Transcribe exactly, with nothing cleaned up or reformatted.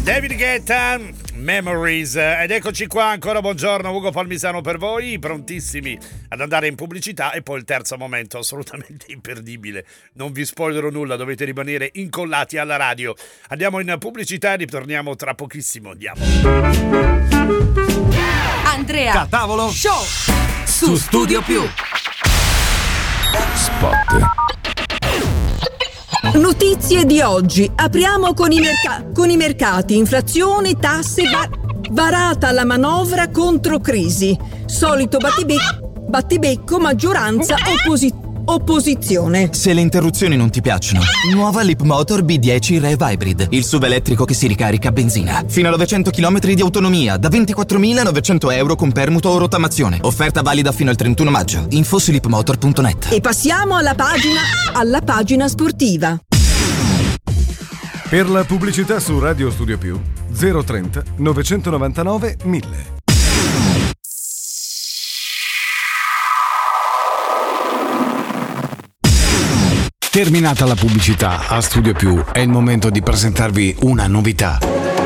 David Guetta, Memories. Ed eccoci qua ancora, buongiorno, Ugo Palmisano per voi, prontissimi ad andare in pubblicità. E poi il terzo momento assolutamente imperdibile, non vi spoilerò nulla, dovete rimanere incollati alla radio. Andiamo in pubblicità e ritorniamo tra pochissimo. Andiamo. Andrea Catavolo Show su Studio Più. Spot. Notizie di oggi. Apriamo con i, merc- con i mercati. Inflazione, tasse, va- varata la manovra contro crisi. Solito battibecco, battibecco maggioranza, opposi- opposizione. Se le interruzioni non ti piacciono, nuova Leapmotor B dieci Rev Hybrid, il S U V elettrico che si ricarica a benzina. Fino a novecento chilometri di autonomia, da ventiquattromilanovecento euro con permuto o rottamazione. Offerta valida fino al trentuno maggio. Info su leapmotor punto net. E passiamo alla pagina, alla pagina sportiva. Per la pubblicità su Radio Studio Più zero trenta novecentonovantanove mille. Terminata la pubblicità a Studio Più, è il momento di presentarvi una novità.